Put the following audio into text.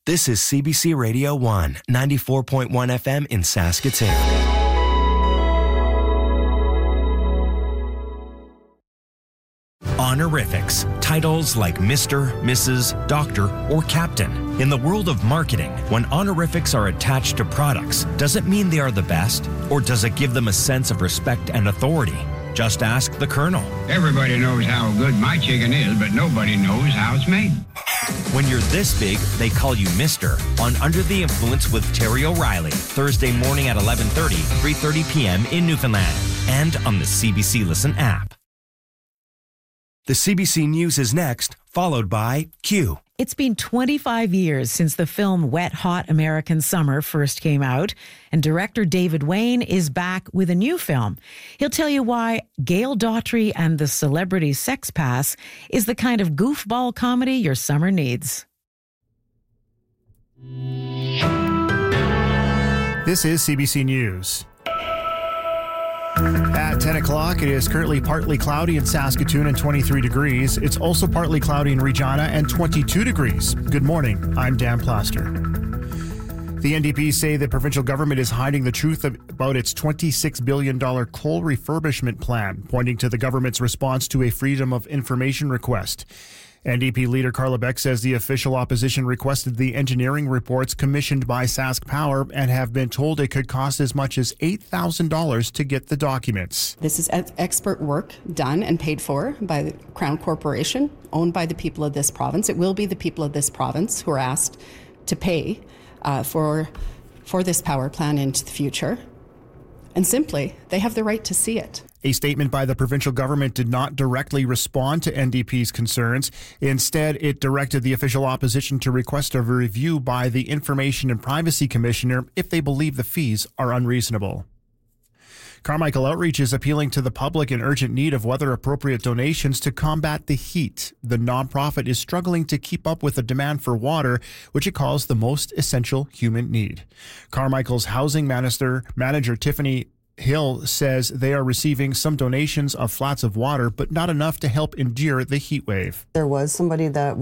This is CBC Radio 1, 94.1 FM in Saskatoon. Honorifics, titles like Mr., Mrs., Doctor, or Captain. In the world of marketing, when honorifics are attached to products, does it mean they are the best? Or does it give them a sense of respect and authority? Just ask the Colonel. Everybody knows how good my chicken is, but nobody knows how it's made. When you're this big, they call you Mr. on Under the Influence with Terry O'Reilly, Thursday morning at 11:30, 3:30 p.m. in Newfoundland, and on the CBC Listen app. The CBC News is next, followed by Q. It's been 25 years since the film Wet Hot American Summer first came out, and director David Wain is back with a new film. He'll tell you why Gail Daughtry and the Celebrity Sex Pass is the kind of goofball comedy your summer needs. This is CBC News. At 10 o'clock, it is currently partly cloudy in Saskatoon and 23 degrees. It's also partly cloudy in Regina and 22 degrees. Good morning. I'm Dan Plaster. The NDP say the provincial government is hiding the truth about its $26 billion coal refurbishment plan, pointing to the government's response to a Freedom of Information request. NDP leader Carla Beck says the official opposition requested the engineering reports commissioned by Sask Power and have been told it could cost as much as $8,000 to get the documents. This is expert work done and paid for by the Crown Corporation, owned by the people of this province. It will be the people of this province who are asked to pay for this power plan into the future. And simply, they have the right to see it. A statement by the provincial government did not directly respond to NDP's concerns. Instead, it directed the official opposition to request a review by the Information and Privacy Commissioner if they believe the fees are unreasonable. Carmichael Outreach is appealing to the public in urgent need of weather-appropriate donations to combat the heat. The nonprofit is struggling to keep up with the demand for water, which it calls the most essential human need. Carmichael's housing manager Tiffany Hill says they are receiving some donations of flats of water, but not enough to help endure the heat wave. There was somebody that